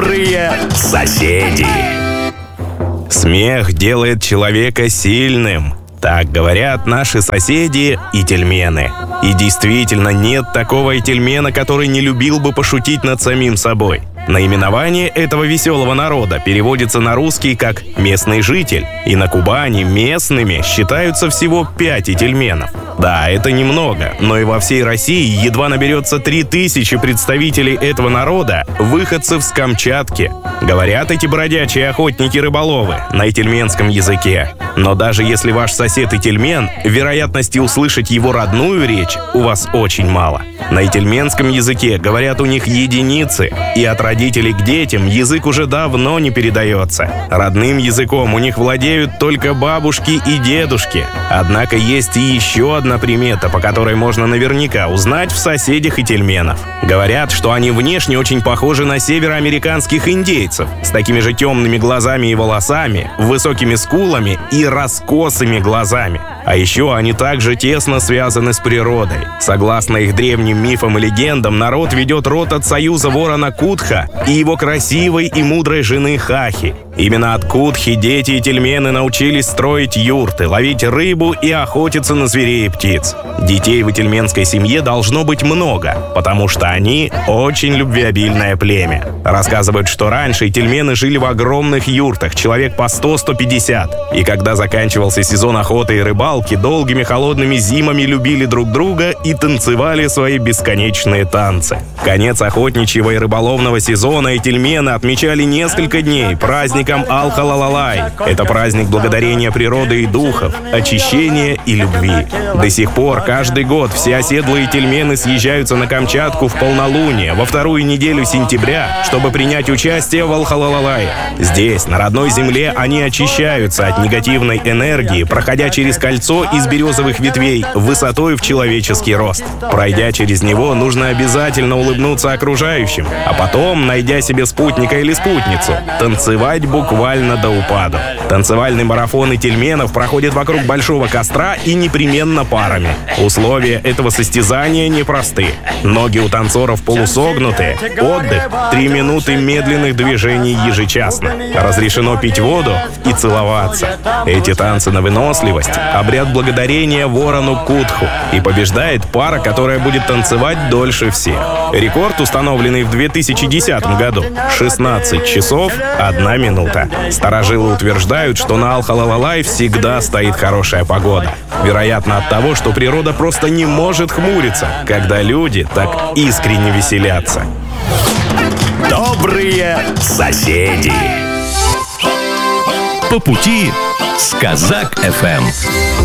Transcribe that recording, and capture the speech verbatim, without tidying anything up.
Добрые соседи. Смех делает человека сильным. Так говорят наши соседи и тельмены. И действительно, нет такого тельмена, который не любил бы пошутить над самим собой. Наименование этого веселого народа переводится на русский как «местный житель», и на Кубани местными считаются всего пять тельменов. Да, это немного, но и во всей России едва наберется три тысячи представителей этого народа, выходцев с Камчатки. Говорят эти бродячие охотники-рыболовы на тельменском языке. Но даже если ваш сосед и тельмен, вероятности услышать его родную речь у вас очень мало. На тельменском языке говорят у них единицы, и от родителей к детям язык уже давно не передается. Родным языком у них владеют только бабушки и дедушки. Однако есть и еще одна примета, по которой можно наверняка узнать в соседях и тельменов. Говорят, что они внешне очень похожи на североамериканских индейцев, с такими же темными глазами и волосами, высокими скулами и раскосыми глазами. А еще они также тесно связаны с природой. Согласно их древним мифам и легендам, народ ведет род от союза ворона Кутха и его красивой и мудрой жены Хахи. Именно от Кутхи дети и тельмены научились строить юрты, ловить рыбу и охотиться на зверей и птиц. Детей в тельменской семье должно быть много, потому что они очень любвеобильное племя. Рассказывают, что раньше тельмены жили в огромных юртах, человек по сто - сто пятьдесят. И когда заканчивался сезон охоты и рыбалки, долгими холодными зимами любили друг друга и танцевали свои бесконечные танцы. Конец охотничьего и рыболовного сезона и тельмены отмечали несколько дней праздником Ал-Халалалай. Это праздник благодарения природы и духов, очищения и любви. До сих пор каждый год все оседлые тельмены съезжаются на Камчатку в полнолуние, во вторую неделю сентября, чтобы принять участие в Ал-Халалалае. Здесь, на родной земле, они очищаются от негативной энергии, проходя через кольцо из березовых ветвей высотой в человеческий рост. Пройдя через него, нужно обязательно улыбнуться окружающим, а потом, найдя себе спутника или спутницу, танцевать буквально до упаду. Танцевальный марафон и тельменов проходит вокруг большого костра и непременно парами. Условия этого состязания непросты. Ноги у танцоров полусогнуты, отдых — три минуты медленных движений ежечасно. Разрешено пить воду и целоваться. Эти танцы на выносливость — обряд благодарения ворону Кутху. И побеждает пара, которая будет танцевать дольше всех. Рекорд, установленный в две тысячи десятом году — шестнадцать часов одна минута. Старожилы утверждают, что на Ал-Халалалай всегда стоит хорошая погода. Вероятно, от того, что природа просто не может хмуриться, когда люди так искренне веселятся. Добрые соседи. По пути с Казак эф эм.